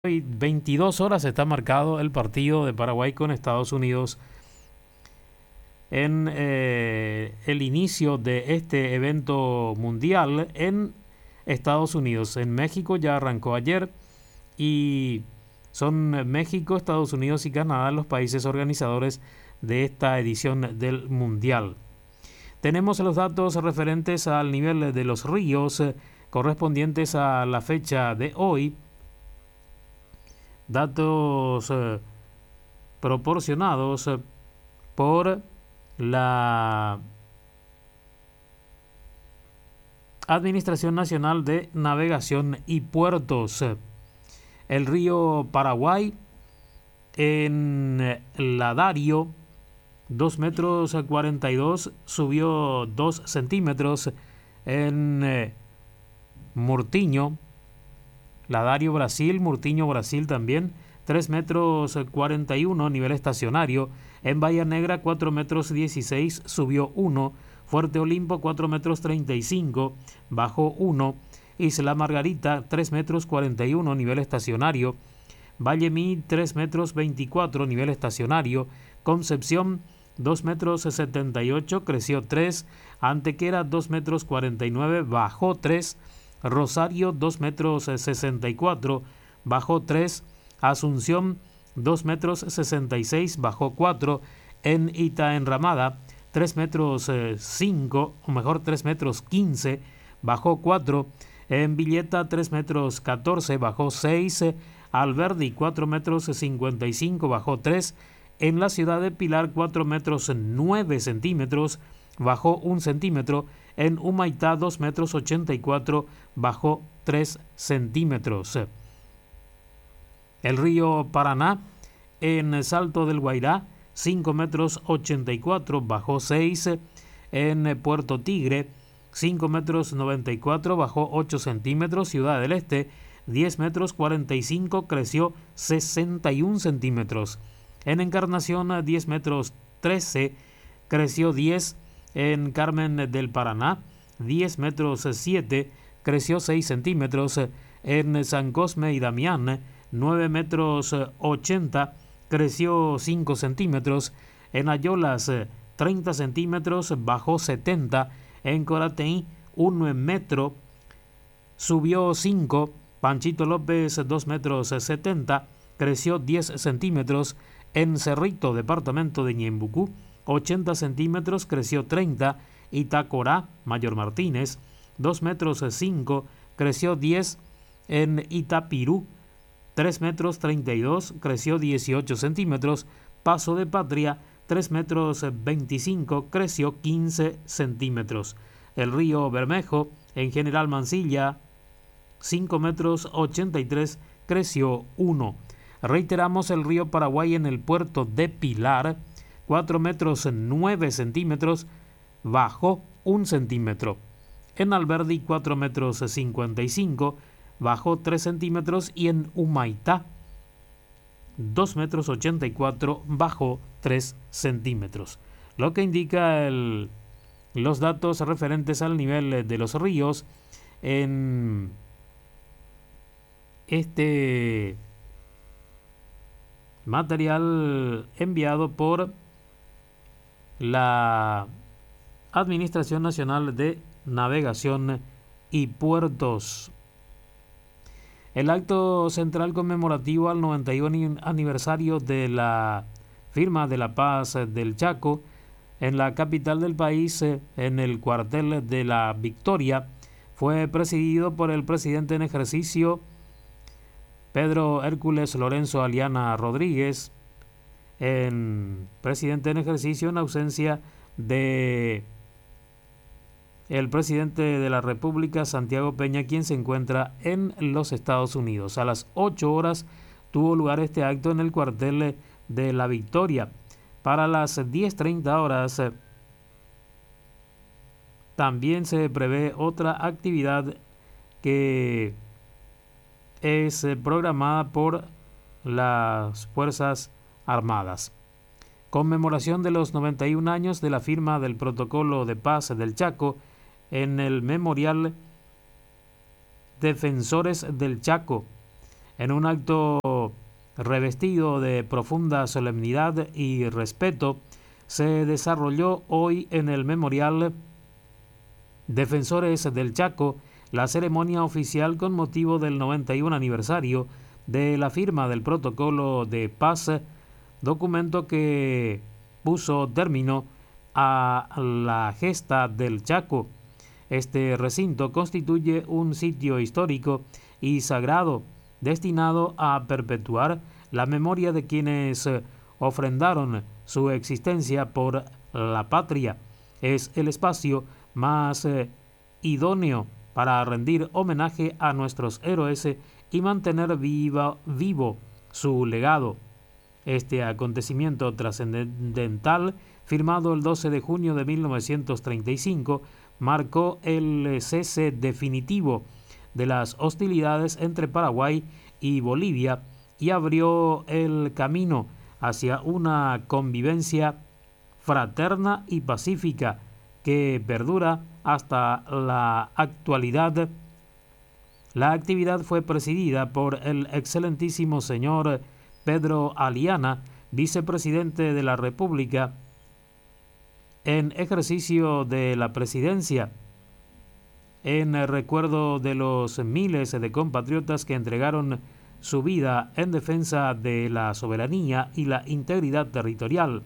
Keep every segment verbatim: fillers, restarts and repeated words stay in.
Hoy veintidós horas está marcado el partido de Paraguay con Estados Unidos en eh, el inicio de este evento mundial en Estados Unidos. En México ya arrancó ayer y son México, Estados Unidos y Canadá los países organizadores de esta edición del mundial. Tenemos los datos referentes al nivel de los ríos eh, correspondientes a la fecha de hoy. Datos eh, proporcionados eh, por la Administración Nacional de Navegación y Puertos. El río Paraguay en la Dario, dos metros cuarenta y dos, subió dos centímetros. En eh, Murtiño, Ladario Brasil, Murtiño Brasil también, tres metros cuarenta y uno, nivel estacionario. En Bahía Negra, cuatro metros dieciséis, subió uno. Fuerte Olimpo, cuatro metros treinta y cinco, bajó uno. Isla Margarita, tres metros cuarenta y uno, nivel estacionario. Valle Mí, tres metros veinticuatro, nivel estacionario. Concepción, dos metros setenta y ocho, creció tres. Antequera, dos metros cuarenta y nueve, bajó tres. Rosario, dos metros sesenta y cuatro, bajó tres. Asunción, dos metros sesenta y seis, bajó cuatro. En Itaenramada, tres metros cinco, o mejor tres metros quince, bajó cuatro. En Villeta, tres metros catorce, bajó seis. Alberdi, cuatro metros cincuenta y cinco, bajó tres. En la ciudad de Pilar, cuatro metros nueve centímetros, bajó un centímetro. En Humaitá, dos metros ochenta y cuatro, bajó tres centímetros. El río Paraná, en Salto del Guairá, cinco metros ochenta y cuatro, bajó seis. En Puerto Tigre, cinco metros noventa y cuatro, bajó ocho centímetros. Ciudad del Este, diez metros cuarenta y cinco, creció sesenta y un centímetros. En Encarnación, diez metros trece, creció diez. En Carmen del Paraná, diez metros siete, creció seis centímetros. En San Cosme y Damián, nueve metros ochenta, creció cinco centímetros. En Ayolas, treinta centímetros, bajó setenta. En Corateí, un metro, subió cinco. Panchito López, dos metros setenta, creció diez centímetros. En Cerrito, departamento de Ñembucú, ochenta centímetros, creció treinta. Itacorá, Mayor Martínez, dos metros cinco, creció diez. En Itapirú, tres metros treinta y dos, creció dieciocho centímetros. Paso de Patria, tres metros veinticinco, creció quince centímetros. El río Bermejo, en General Mansilla, cinco metros ochenta y tres, creció uno. Reiteramos, el río Paraguay en el puerto de Pilar, cuatro metros nueve centímetros, bajó un centímetro. En Alberdi, cuatro metros cincuenta y cinco, bajó tres centímetros. Y en Humaitá, dos metros ochenta y cuatro, bajó tres centímetros. Lo que indica el, los datos referentes al nivel de los ríos en este material enviado por la Administración Nacional de Navegación y Puertos. El acto central conmemorativo al noventa y uno aniversario de la firma de la paz del Chaco en la capital del país, en el cuartel de la Victoria, fue presidido por el presidente en ejercicio Pedro Hércules Lorenzo Aliana Rodríguez, en presidente en ejercicio en ausencia de el presidente de la República, Santiago Peña, quien se encuentra en los Estados Unidos. A las ocho horas tuvo lugar este acto en el cuartel de la Victoria. Para las diez treinta horas también se prevé otra actividad que es programada por las Fuerzas Armadas. Conmemoración de los noventa y un años de la firma del Protocolo de Paz del Chaco en el Memorial Defensores del Chaco, En un acto revestido de profunda solemnidad y respeto, se desarrolló hoy en el Memorial Defensores del Chaco la ceremonia oficial con motivo del noventa y uno aniversario de la firma del protocolo de paz, documento que puso término a la gesta del Chaco. Este recinto constituye un sitio histórico y sagrado destinado a perpetuar la memoria de quienes ofrendaron su existencia por la patria. Es el espacio más eh, idóneo para rendir homenaje a nuestros héroes y mantener viva, vivo su legado. Este acontecimiento trascendental, firmado el doce de junio de mil novecientos treinta y cinco, marcó el cese definitivo de las hostilidades entre Paraguay y Bolivia y abrió el camino hacia una convivencia fraterna y pacífica que perdura hasta la actualidad. La actividad fue presidida por el excelentísimo señor Pedro Aliana, vicepresidente de la República, en ejercicio de la presidencia, en recuerdo de los miles de compatriotas que entregaron su vida en defensa de la soberanía y la integridad territorial.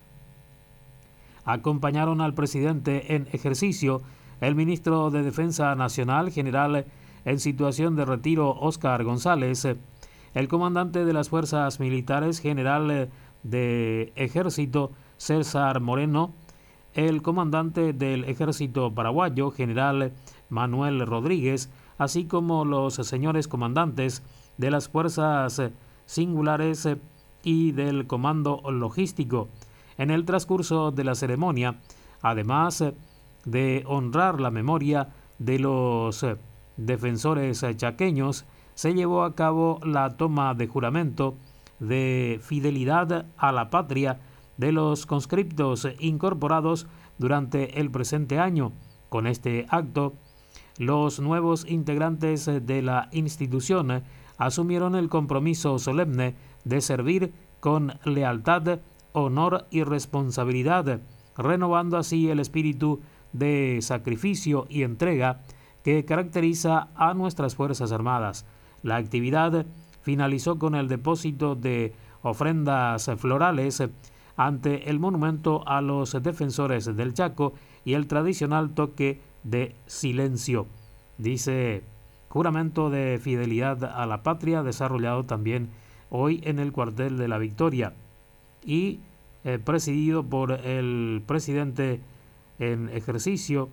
Acompañaron al presidente en ejercicio el ministro de Defensa Nacional, general en situación de retiro Óscar González, el comandante de las fuerzas militares, general de ejército César Moreno, el comandante del ejército paraguayo, general Manuel Rodríguez, así como los señores comandantes de las fuerzas singulares y del comando logístico. En el transcurso de la ceremonia, además de honrar la memoria de los defensores chaqueños, se llevó a cabo la toma de juramento de fidelidad a la patria de los conscriptos incorporados durante el presente año. Con este acto, los nuevos integrantes de la institución asumieron el compromiso solemne de servir con lealtad, honor y responsabilidad, renovando así el espíritu de sacrificio y entrega que caracteriza a nuestras Fuerzas Armadas. La actividad finalizó con el depósito de ofrendas florales ante el monumento a los defensores del Chaco y el tradicional toque de silencio. Dice juramento de fidelidad a la patria, desarrollado también hoy en el cuartel de la Victoria y eh, presidido por el presidente en ejercicio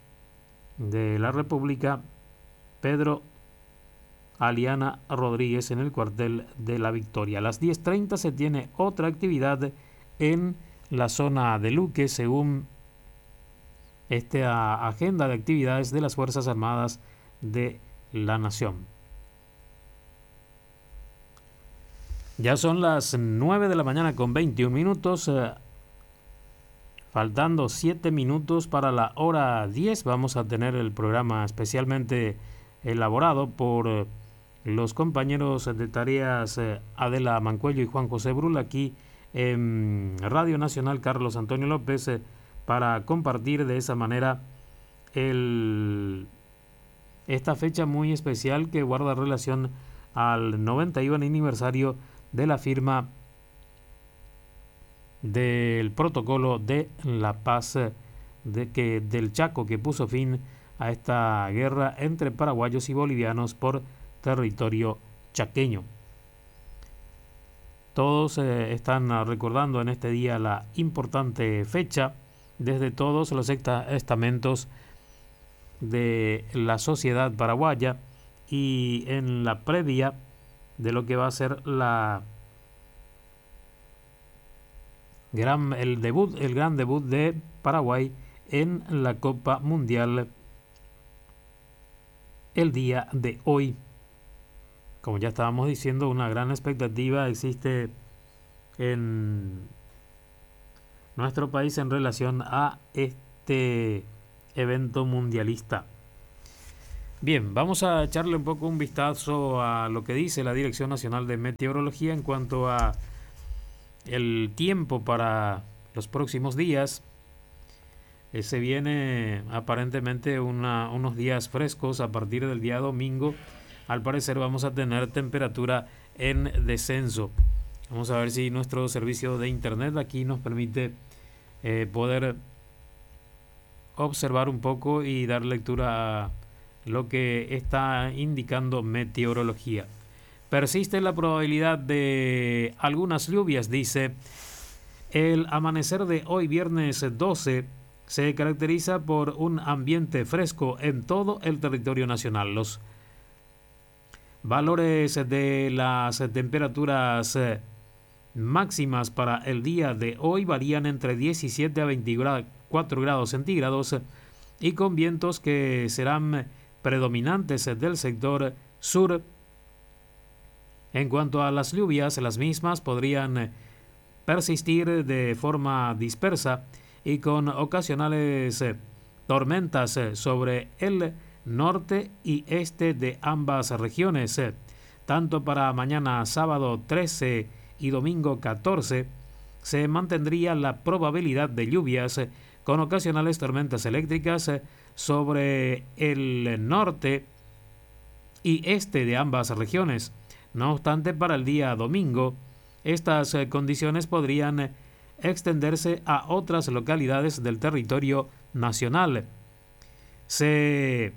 de la República, Pedro Aliana Rodríguez, en el cuartel de la Victoria. A las diez treinta se tiene otra actividad en la zona de Luque, según esta agenda de actividades de las Fuerzas Armadas de la Nación. Ya son las nueve de la mañana con veintiún minutos, eh, faltando siete minutos para la hora diez. Vamos a tener el programa especialmente elaborado por eh, los compañeros de tareas eh, Adela Mancuello y Juan José Brul, aquí en Radio Nacional Carlos Antonio López, eh, para compartir de esa manera el, esta fecha muy especial que guarda relación al noventa y uno aniversario de la firma del protocolo de la paz de que, del Chaco, que puso fin a esta guerra entre paraguayos y bolivianos por territorio chaqueño. Todos eh, están recordando en este día la importante fecha desde todos los estamentos de la sociedad paraguaya y en la previa de lo que va a ser la gran, el debut, el gran debut de Paraguay en la Copa Mundial el día de hoy. Como ya estábamos diciendo, una gran expectativa existe en nuestro país en relación a este evento mundialista. Bien, vamos a echarle un poco un vistazo a lo que dice la Dirección Nacional de Meteorología en cuanto a el tiempo para los próximos días. Eh, se viene aparentemente una, unos días frescos a partir del día domingo. Al parecer vamos a tener temperatura en descenso. Vamos a ver si nuestro servicio de internet aquí nos permite eh, poder observar un poco y dar lectura a lo que está indicando meteorología. Persiste la probabilidad de algunas lluvias, dice. El amanecer de hoy, viernes doce, se caracteriza por un ambiente fresco en todo el territorio nacional. Los valores de las temperaturas máximas para el día de hoy varían entre diecisiete a veinticuatro grados centígrados y con vientos que serán predominantes del sector sur. En cuanto a las lluvias, las mismas podrían persistir de forma dispersa y con ocasionales tormentas sobre el norte y este de ambas regiones. Tanto para mañana sábado trece y domingo catorce se mantendría la probabilidad de lluvias con ocasionales tormentas eléctricas sobre el norte y este de ambas regiones. No obstante, para el día domingo, estas condiciones podrían extenderse a otras localidades del territorio nacional. Se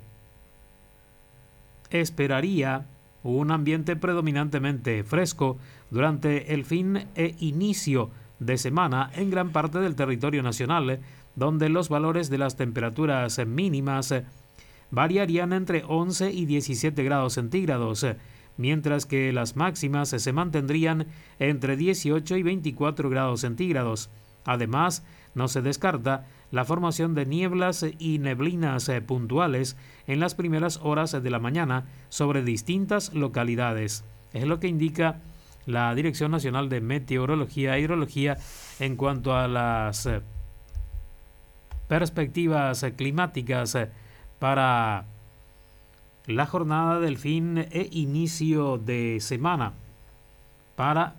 esperaría un ambiente predominantemente fresco durante el fin e inicio de semana en gran parte del territorio nacional, donde los valores de las temperaturas mínimas variarían entre once y diecisiete grados centígrados, mientras que las máximas se mantendrían entre dieciocho y veinticuatro grados centígrados. Además, no se descarta la formación de nieblas y neblinas puntuales en las primeras horas de la mañana sobre distintas localidades. Es lo que indica la Dirección Nacional de Meteorología e Hidrología en cuanto a las perspectivas climáticas para la jornada del fin e inicio de semana, para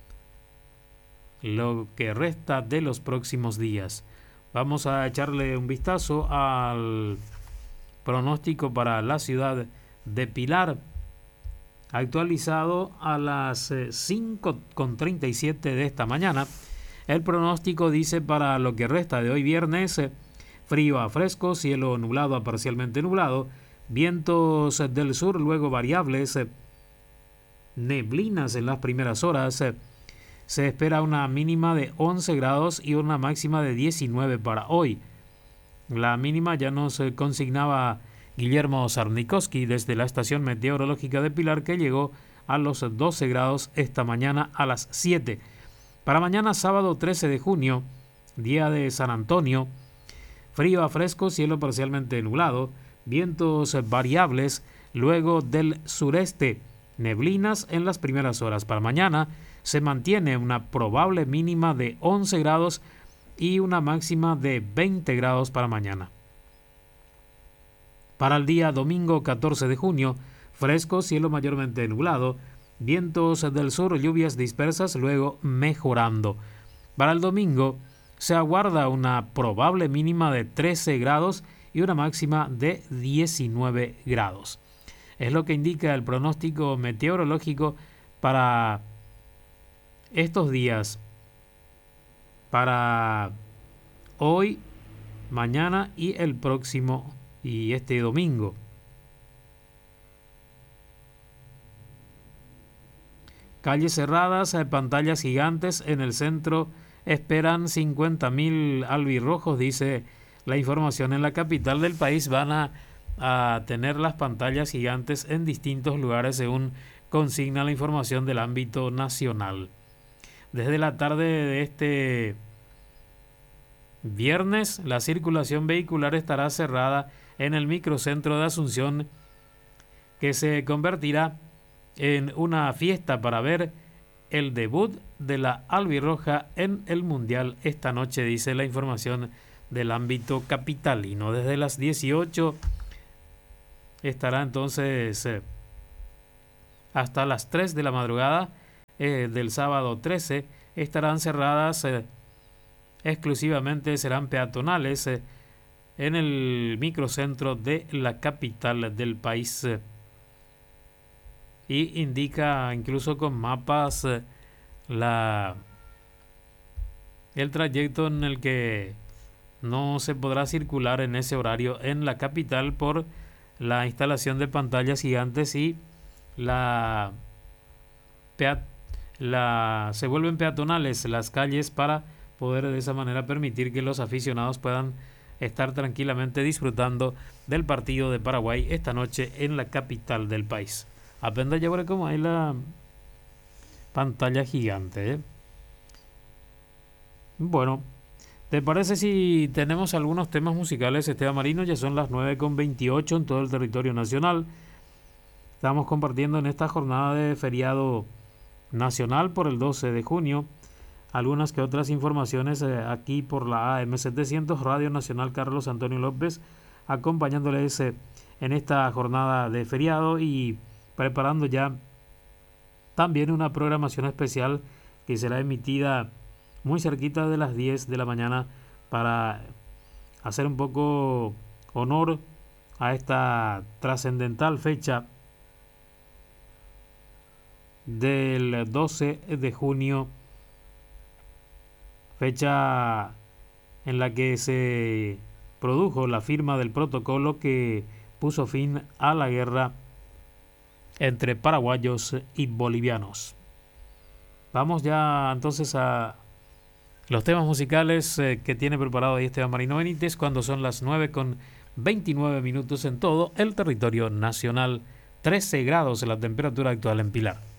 lo que resta de los próximos días. Vamos a echarle un vistazo al pronóstico para la ciudad de Pilar, actualizado a las cinco con treinta y siete de esta mañana. El pronóstico dice para lo que resta de hoy viernes: frío a fresco, cielo nublado a parcialmente nublado, vientos del sur luego variables, neblinas en las primeras horas. Se espera una mínima de once grados y una máxima de diecinueve para hoy. La mínima ya nos consignaba Guillermo Sarnikowski desde la estación meteorológica de Pilar, que llegó a los doce grados esta mañana a las siete. Para mañana sábado trece de junio, día de San Antonio, frío a fresco, cielo parcialmente nublado, vientos variables luego del sureste, neblinas en las primeras horas. Para mañana se mantiene una probable mínima de once grados y una máxima de veinte grados para mañana. Para el día domingo catorce de junio, fresco, cielo mayormente nublado, vientos del sur, lluvias dispersas, luego mejorando. Para el domingo se aguarda una probable mínima de trece grados y una máxima de diecinueve grados. Es lo que indica el pronóstico meteorológico para estos días, para hoy, mañana y el próximo y este domingo. Calles cerradas, pantallas gigantes en el centro, esperan cincuenta mil albirrojos, dice la información. En la capital del país van a, a tener las pantallas gigantes en distintos lugares, según consigna la información del ámbito nacional. Desde la tarde de este viernes, la circulación vehicular estará cerrada en el microcentro de Asunción, que se convertirá en una fiesta para ver el debut de la albirroja en el Mundial esta noche, dice la información del ámbito capitalino. Desde las dieciocho estará entonces eh, hasta las tres de la madrugada eh, del sábado trece. Estarán cerradas eh, exclusivamente, serán peatonales eh, en el microcentro de la capital del país. Eh, y indica incluso con mapas eh, la, el trayecto en el que no se podrá circular en ese horario en la capital por la instalación de pantallas gigantes y la, la se vuelven peatonales las calles para poder de esa manera permitir que los aficionados puedan estar tranquilamente disfrutando del partido de Paraguay esta noche en la capital del país. Aprenda ya ver cómo hay la pantalla gigante, ¿eh? Bueno, ¿te parece si tenemos algunos temas musicales, Esteban Marino? Ya son las nueve con veintiocho en todo el territorio nacional. Estamos compartiendo en esta jornada de feriado nacional por el doce de junio algunas que otras informaciones eh, aquí por la A M setecientos, Radio Nacional Carlos Antonio López, acompañándoles eh, en esta jornada de feriado y preparando ya también una programación especial que será emitida muy cerquita de las diez de la mañana para hacer un poco honor a esta trascendental fecha del doce de junio, fecha en la que se produjo la firma del protocolo que puso fin a la guerra entre paraguayos y bolivianos. Vamos ya entonces a los temas musicales eh, que tiene preparado ahí Esteban Marino Benítez cuando son las nueve con veintinueve minutos en todo el territorio nacional. trece grados en la temperatura actual en Pilar.